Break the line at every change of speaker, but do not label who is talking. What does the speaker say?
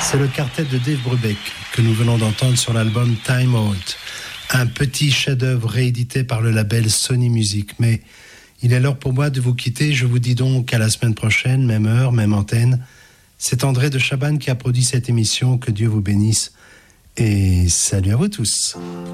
C'est le quartet de Dave Brubeck que nous venons d'entendre sur l'album Time Out, un petit chef-d'œuvre réédité par le label Sony Music. Mais il est l'heure pour moi de vous quitter. Je vous dis donc à la semaine prochaine, même heure, même antenne. C'est André de Chabannes qui a produit cette émission. Que Dieu vous bénisse et salut à vous tous.